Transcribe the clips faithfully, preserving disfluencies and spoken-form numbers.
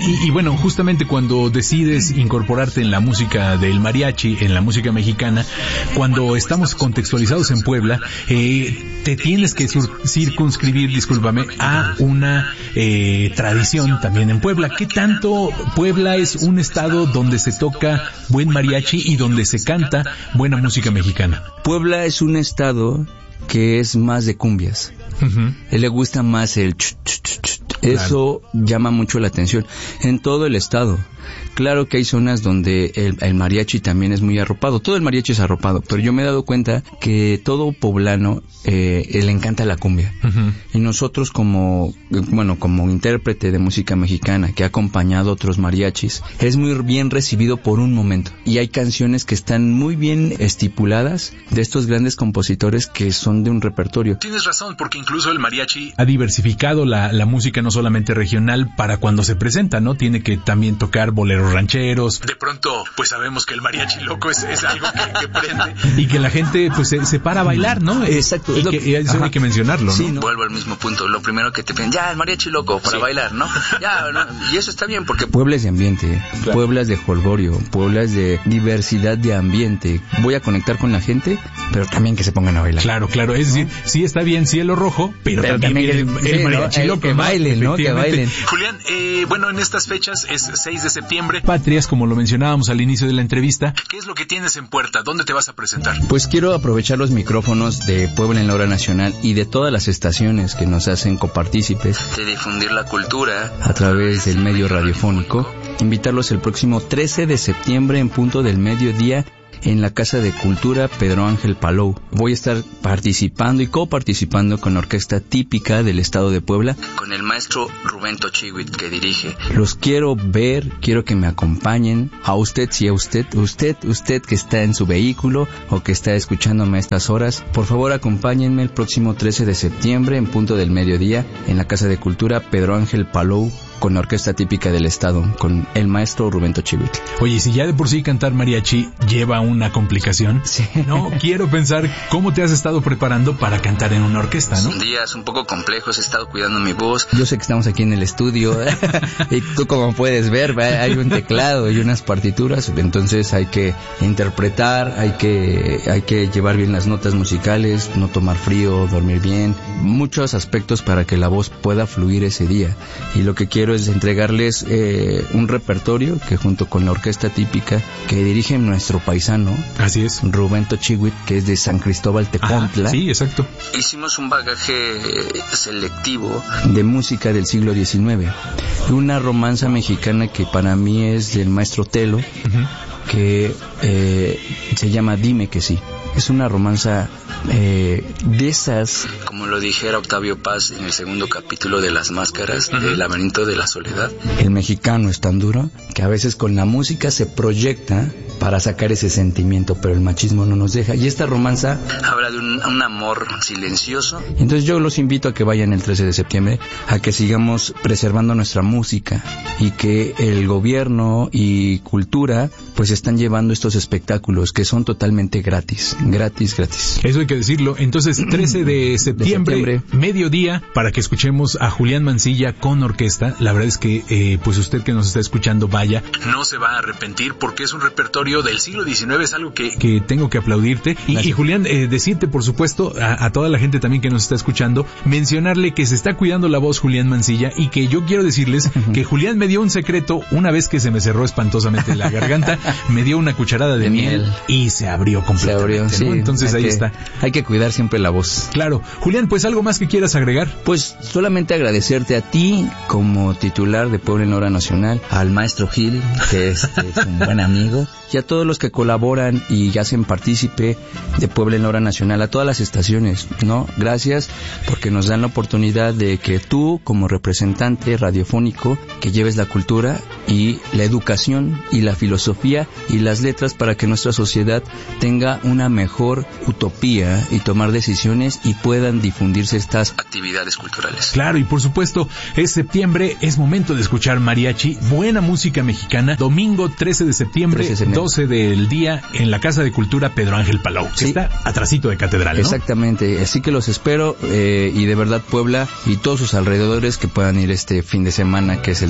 y, y bueno, justamente cuando decides incorporarte en la música del mariachi, en la música mexicana, cuando estamos contextualizados en Puebla, eh, te tienes que sur- circunscribir, discúlpame, a una eh, tradición también en Puebla. ¿Qué tanto Puebla es un estado donde se toca buen mariachi y donde se canta buena música mexicana? Puebla es un estado que es más de cumbias. Uh-huh. Él le gusta más el ch, ch, ch, ch. Eso claro. Llama mucho la atención en todo el estado. Claro que hay zonas donde el, el mariachi también es muy arropado. Todo el mariachi es arropado, pero yo me he dado cuenta que todo poblano eh, le encanta la cumbia. Uh-huh. Y nosotros como, bueno, como intérprete de música mexicana que ha acompañado a otros mariachis, es muy bien recibido por un momento. Y hay canciones que están muy bien estipuladas de estos grandes compositores que son de un repertorio. Tienes razón, porque incluso el mariachi ha diversificado la, la música no solamente regional para cuando se presenta, ¿no? Tiene que también tocar boleros rancheros. De pronto, pues sabemos que el mariachi loco es, es algo que, que prende y que la gente pues se, se para a bailar, ¿no? Exacto. Y que, que, eso hay que mencionarlo, ¿no? Sí, ¿no? Vuelvo al mismo punto. Lo primero que te piden, ya, el mariachi loco para sí. bailar, ¿no? Ya, ¿no? Y eso está bien porque... Puebla es de ambiente, claro. Puebla es de jolgorio, Puebla es de diversidad de ambiente. Voy a conectar con la gente, pero también que se pongan a bailar. Claro, claro. Es decir, sí está bien cielo rojo, pero, pero también, también el, el, el mariachi ¿no? loco. Que bailen, ¿no? Que bailen. Julián, eh, bueno, en estas fechas es seis de septiembre. Patrias, como lo mencionábamos al inicio de la entrevista. ¿Qué es lo que tienes en puerta? ¿Dónde te vas a presentar? Pues quiero aprovechar los micrófonos de Puebla en la Hora Nacional y de todas las estaciones que nos hacen copartícipes de difundir la cultura a través del medio radiofónico. Invitarlos el próximo trece de septiembre en punto del mediodía en la Casa de Cultura Pedro Ángel Palou. Voy a estar participando y coparticipando con la orquesta típica del estado de Puebla, con el maestro Rubén Tochiwit que dirige. Los quiero ver, quiero que me acompañen. A usted, si a usted, usted, usted que está en su vehículo o que está escuchándome a estas horas, por favor acompáñenme el próximo trece de septiembre en punto del mediodía en la Casa de Cultura Pedro Ángel Palou, con la orquesta típica del estado, con el maestro Rubén Tochiwit. Oye, si ya de por sí cantar mariachi lleva una complicación, sí. No quiero pensar cómo te has estado preparando para cantar en una orquesta, ¿no? Son días un poco complejos, he estado cuidando mi voz. Yo sé que estamos aquí en el estudio y tú, como puedes ver, hay un teclado y unas partituras, entonces hay que interpretar, hay que hay que llevar bien las notas musicales, no tomar frío, dormir bien, muchos aspectos para que la voz pueda fluir ese día. Y lo que quiero es entregarles eh, un repertorio que junto con la orquesta típica que dirige nuestro paisano, así es, Rubén Tochiwit, que es de San Cristóbal Tepontla. Ah, sí, exacto. Hicimos un bagaje selectivo de música del siglo diecinueve, una romanza mexicana que para mí es del maestro Telo, uh-huh. que eh, se llama Dime que sí. Es una romanza eh, de esas... Como lo dijera Octavio Paz en el segundo capítulo de Las Máscaras, uh-huh. del Laberinto de la Soledad. El mexicano es tan duro que a veces con la música se proyecta para sacar ese sentimiento, pero el machismo no nos deja. Y esta romanza... habla de un, un amor silencioso. Entonces yo los invito a que vayan el trece de septiembre, a que sigamos preservando nuestra música y que el gobierno y cultura pues están llevando estos espectáculos que son totalmente gratis. Gratis, gratis. Eso hay que decirlo. Entonces, trece de septiembre, de septiembre, mediodía, para que escuchemos a Julián Mancilla con orquesta. La verdad es que, eh, pues usted que nos está escuchando, vaya, no se va a arrepentir porque es un repertorio del siglo diecinueve, es algo que, que tengo que aplaudirte. Y, y Julián, eh, decirte, por supuesto, a, a toda la gente también que nos está escuchando, mencionarle que se está cuidando la voz Julián Mancilla y que yo quiero decirles uh-huh. que Julián me dio un secreto una vez que se me cerró espantosamente la garganta, me dio una cucharada de, de miel, miel y se abrió completamente. Se abrió. Sí, ¿no? Entonces ahí que, está. Hay que cuidar siempre la voz. Claro. Julián, pues algo más que quieras agregar. Pues solamente agradecerte a ti como titular de Puebla en la Hora Nacional, al maestro Gil, que es, es un buen amigo, y a todos los que colaboran y hacen partícipe de Puebla en la Hora Nacional, a todas las estaciones, ¿no? Gracias porque nos dan la oportunidad de que tú, como representante radiofónico, que lleves la cultura y la educación y la filosofía y las letras para que nuestra sociedad tenga una mejor utopía y tomar decisiones y puedan difundirse estas actividades culturales. Claro, y por supuesto, es septiembre, es momento de escuchar mariachi, buena música mexicana, domingo trece de septiembre, doce del día, en la Casa de Cultura Pedro Ángel Palou, que sí. está atrasito de Catedral, ¿no? Exactamente, así que los espero, eh, y de verdad Puebla y todos sus alrededores que puedan ir este fin de semana, que es el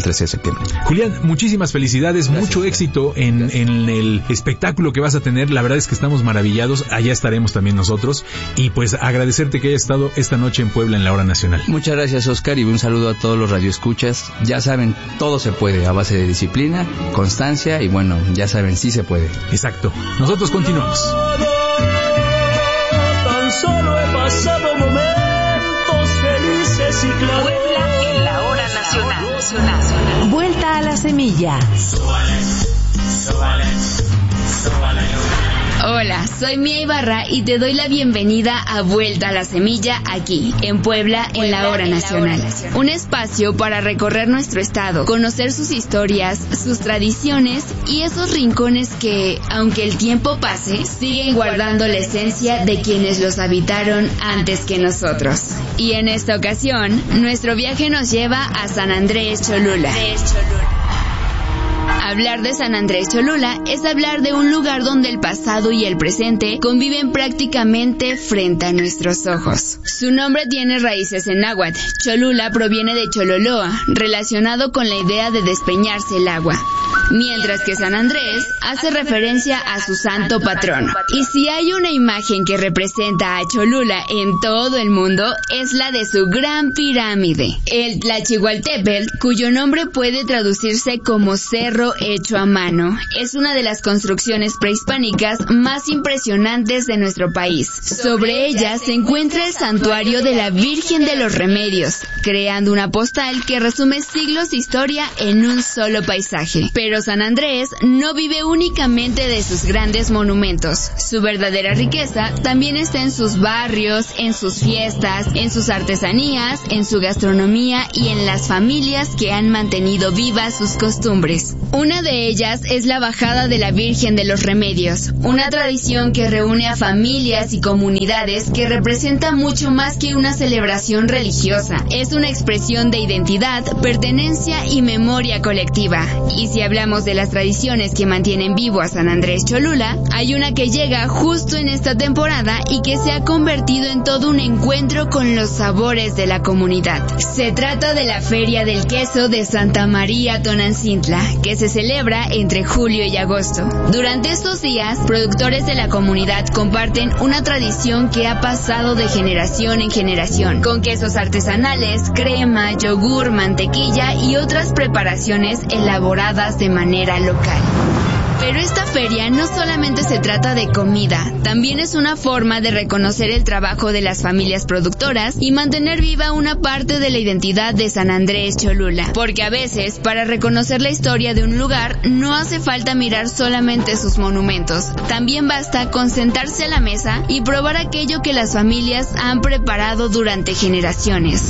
trece de septiembre. Julián, muchísimas felicidades, Gracias, mucho éxito en, en el espectáculo que vas a tener. La verdad es que estamos maravillados. Allá estaremos también nosotros. Y pues agradecerte que hayas estado esta noche en Puebla en la Hora Nacional. Muchas gracias, Oscar, y un saludo a todos los radioescuchas. Ya saben, todo se puede a base de disciplina, constancia y bueno, ya saben, sí se puede. Exacto. Nosotros continuamos. Tan solo he pasado momentos felices y claros. Puebla en la Hora Nacional. Nacional. Vuelta a la semilla. Súbale, súbale, súbale. Hola, soy Mía Ibarra y te doy la bienvenida a Vuelta a la Semilla aquí, en Puebla, en la Hora Nacional. Un espacio para recorrer nuestro estado, conocer sus historias, sus tradiciones y esos rincones que, aunque el tiempo pase, siguen guardando la esencia de quienes los habitaron antes que nosotros. Y en esta ocasión, nuestro viaje nos lleva a San Andrés Cholula. Hablar de San Andrés Cholula es hablar de un lugar donde el pasado y el presente conviven prácticamente frente a nuestros ojos. Su nombre tiene raíces en náhuatl. Cholula proviene de Chololoa, relacionado con la idea de despeñarse el agua, mientras que San Andrés hace referencia a su santo patrón. Y si hay una imagen que representa a Cholula en todo el mundo, es la de su gran pirámide, el Tlachihualtépetl, cuyo nombre puede traducirse como cerro hecho a mano. Es una de las construcciones prehispánicas más impresionantes de nuestro país. Sobre ella se encuentra el santuario de la Virgen de los Remedios, creando una postal que resume siglos de historia en un solo paisaje. Pero San Andrés no vive únicamente de sus grandes monumentos. Su verdadera riqueza también está en sus barrios, en sus fiestas, en sus artesanías, en su gastronomía y en las familias que han mantenido vivas sus costumbres. Una de ellas es la bajada de la Virgen de los Remedios, una tradición que reúne a familias y comunidades que representa mucho más que una celebración religiosa. Es una expresión de identidad, pertenencia y memoria colectiva. Y si hablamos de las tradiciones que mantienen vivo a San Andrés Cholula, hay una que llega justo en esta temporada y que se ha convertido en todo un encuentro con los sabores de la comunidad. Se trata de la Feria del Queso de Santa María Tonancintla, que se celebra entre julio y agosto. Durante estos días, productores de la comunidad comparten una tradición que ha pasado de generación en generación, con quesos artesanales, crema, yogur, mantequilla y otras preparaciones elaboradas de manera local. Pero esta feria no solamente se trata de comida, también es una forma de reconocer el trabajo de las familias productoras y mantener viva una parte de la identidad de San Andrés Cholula. Porque a veces, para reconocer la historia de un lugar, no hace falta mirar solamente sus monumentos. También basta con sentarse a la mesa y probar aquello que las familias han preparado durante generaciones.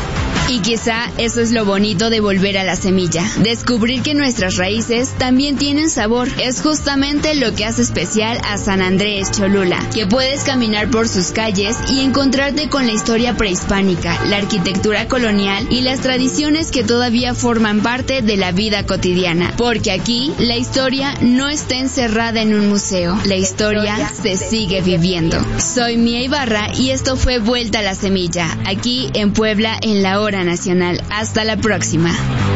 Y quizá eso es lo bonito de volver a la semilla, descubrir que nuestras raíces también tienen sabor. Es justamente lo que hace especial a San Andrés Cholula, que puedes caminar por sus calles y encontrarte con la historia prehispánica, la arquitectura colonial y las tradiciones que todavía forman parte de la vida cotidiana. Porque aquí la historia no está encerrada en un museo, la historia se sigue viviendo. Soy Mía Ibarra y esto fue Vuelta a la Semilla, aquí en Puebla en la Hora Nacional. Hasta la próxima.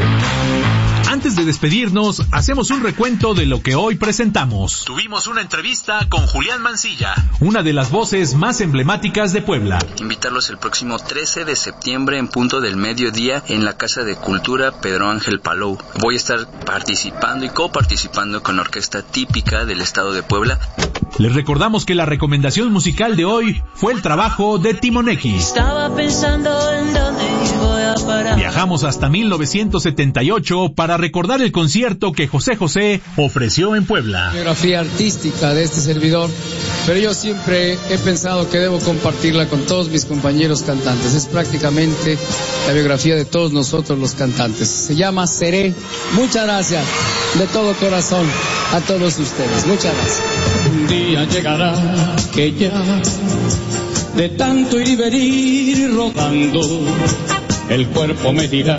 Antes de despedirnos, hacemos un recuento de lo que hoy presentamos. Tuvimos una entrevista con Julián Mancilla, una de las voces más emblemáticas de Puebla. Invitarlos el próximo trece de septiembre en punto del mediodía en la Casa de Cultura Pedro Ángel Palou. Voy a estar participando y coparticipando con la orquesta típica del estado de Puebla. Les recordamos que la recomendación musical de hoy fue el trabajo de Timonequi. Estaba pensando en dónde voy a parar. Viajamos hasta mil novecientos setenta y ocho para recordar el concierto que José José ofreció en Puebla. Biografía artística de este servidor, pero yo siempre he pensado que debo compartirla con todos mis compañeros cantantes. Es prácticamente la biografía de todos nosotros los cantantes. Se llama Seré. Muchas gracias de todo corazón a todos ustedes. Muchas gracias. Un día llegará que ya de tanto ir y venir rodando el cuerpo me dirá